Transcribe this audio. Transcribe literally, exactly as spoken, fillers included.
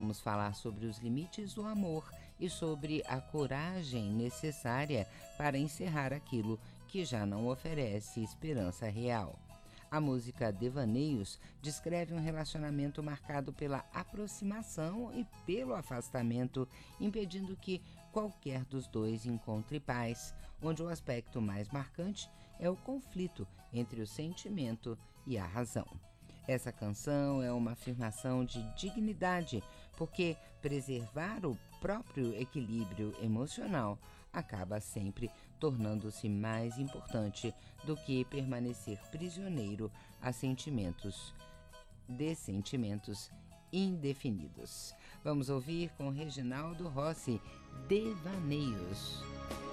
vamos falar sobre os limites do amor e sobre a coragem necessária para encerrar aquilo que já não oferece esperança real. A música Devaneios descreve um relacionamento marcado pela aproximação e pelo afastamento, impedindo que qualquer dos dois encontre paz, onde o aspecto mais marcante é o conflito entre o sentimento e a razão. Essa canção é uma afirmação de dignidade, porque preservar o próprio equilíbrio emocional acaba sempre tornando-se mais importante do que permanecer prisioneiro a sentimentos, de sentimentos indefinidos. Vamos ouvir com Reginaldo Rossi, Devaneios.